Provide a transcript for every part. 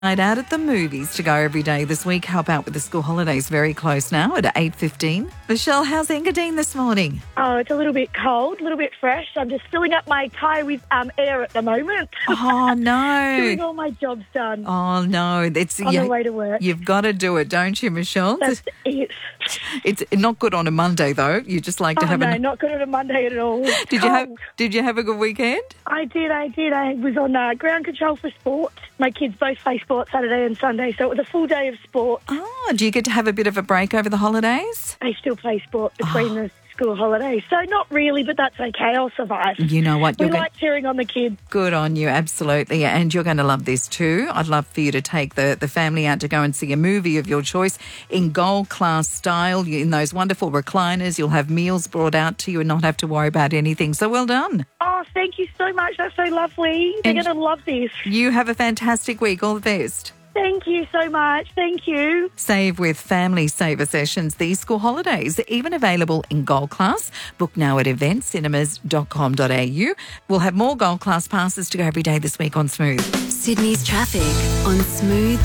Night out at the movies to go every day this week. How about with the school holidays very close now at 8:15? Michelle, how's Engadine this morning? Oh, it's a little bit cold, a little bit fresh. I'm just filling up my tyre with air at the moment. Oh, no. Doing all my jobs done. Oh, no. It's on the way to work. You've got to do it, don't you, Michelle? That's it. It's not good on a Monday, though. You just like to have not good on a Monday at all. Did you have a good weekend? I did. I was on ground control for sport. My kids both play sport Saturday and Sunday, so it was a full day of sport. Oh, do you get to have a bit of a break over the holidays? They still play sport between the school holidays, so not really, but that's okay. I'll survive. You know what? We like cheering on the kids. Good on you, absolutely. And you're going to love this too. I'd love for you to take the family out to go and see a movie of your choice in gold class style, in those wonderful recliners. You'll have meals brought out to you and not have to worry about anything. So well done. Oh, thank you so much. That's so lovely. They're going to love this. You have a fantastic week. All the best. Thank you so much. Thank you. Save with Family Saver Sessions these school holidays, even available in Gold Class. Book now at eventcinemas.com.au. We'll have more Gold Class passes to go every day this week on Smooth. Sydney's traffic on Smooth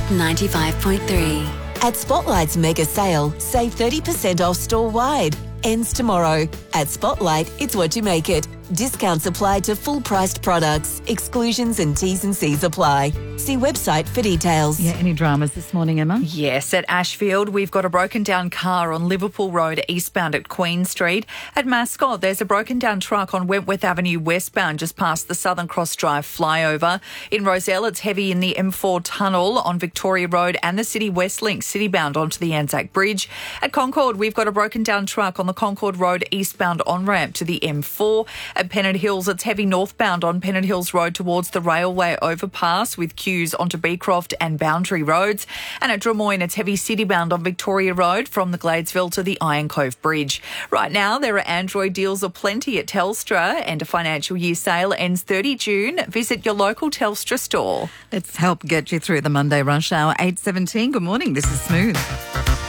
95.3. At Spotlight's mega sale, save 30% off store-wide. Ends tomorrow. At Spotlight, it's what you make it. Discounts apply to full-priced products. Exclusions and T's and C's apply. See website for details. Yeah, any dramas this morning, Emma? Yes, at Ashfield, we've got a broken down car on Liverpool Road eastbound at Queen Street. At Mascot, there's a broken down truck on Wentworth Avenue westbound just past the Southern Cross Drive flyover. In Rozelle, it's heavy in the M4 tunnel on Victoria Road and the City West Link citybound onto the Anzac Bridge. At Concord, we've got a broken down truck on the Concord Road eastbound on-ramp to the M4. At Pennant Hills, it's heavy northbound on Pennant Hills Road towards the railway overpass with queues onto Beecroft and Boundary Roads. And at Drummoyne, it's heavy citybound on Victoria Road from the Gladesville to the Iron Cove Bridge. Right now, there are Android deals aplenty at Telstra and a financial year sale ends 30 June. Visit your local Telstra store. Let's help get you through the Monday rush hour. 8:17. Good morning. This is Smooth.